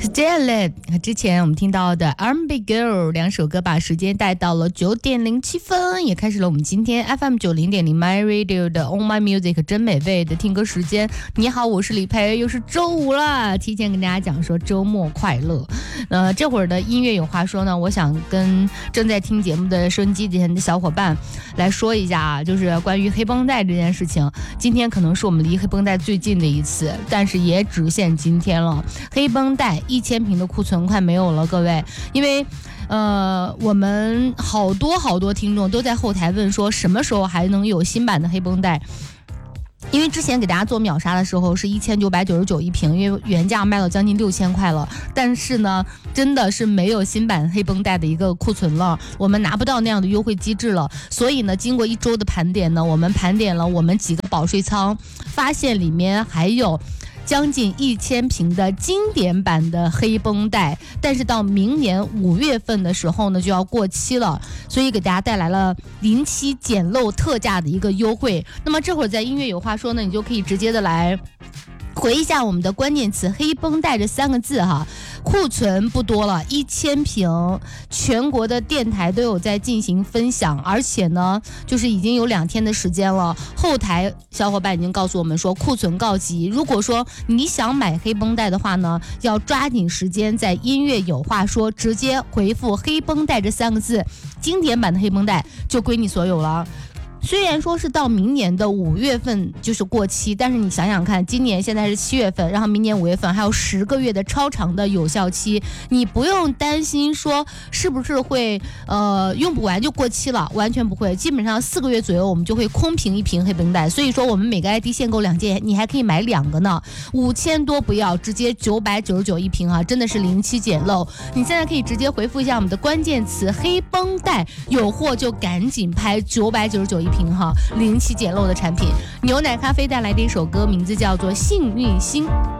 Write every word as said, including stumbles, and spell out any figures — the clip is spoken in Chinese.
是这样嘞。之前我们听到的 R and B Girl 两首歌把时间带到了九点零七分，也开始了我们今天 F M 九零点零 My Radio 的 On My Music 真美味的听歌时间。你好，我是李培，又是周五了，提前跟大家讲说周末快乐。呃，这会儿的音乐有话说呢，我想跟正在听节目的收音机前的小伙伴来说一下啊，就是关于黑绷带这件事情。今天可能是我们离黑绷带最近的一次，但是也只限今天了。黑绷带一千瓶的库存快没有了，各位，因为呃，我们好多好多听众都在后台问说什么时候还能有新版的黑绷带。因为之前给大家做秒杀的时候是一千九百九十九一瓶，因为原价卖到将近六千块了，但是呢真的是没有新版黑绷带的一个库存了，我们拿不到那样的优惠机制了。所以呢经过一周的盘点呢，我们盘点了我们几个保税仓，发现里面还有将近一千瓶的经典版的黑绷带，但是到明年五月份的时候呢就要过期了，所以给大家带来了临期捡漏特价的一个优惠。那么这会儿在音乐有话说呢，你就可以直接的来回一下我们的关键词黑绷带这三个字哈，库存不多了，一千瓶，全国的电台都有在进行分享，而且呢就是已经有两天的时间了，后台小伙伴已经告诉我们说库存告急。如果说你想买黑绷带的话呢，要抓紧时间在音乐有话说直接回复黑绷带这三个字，经典版的黑绷带就归你所有了。虽然说是到明年的五月份就是过期，但是你想想看，今年现在是七月份，然后明年五月份还有十个月的超长的有效期，你不用担心说是不是会呃用不完就过期了，完全不会，基本上四个月左右我们就会空瓶一瓶黑绷带。所以说我们每个 I D 限购两件，你还可以买两个呢，五千多不要，直接九百九十九一瓶啊，真的是零期捡漏。你现在可以直接回复一下我们的关键词黑绷带，有货就赶紧拍，九百九十九一瓶哈，零期捡漏的产品。牛奶咖啡带来的一首歌，名字叫做幸运星。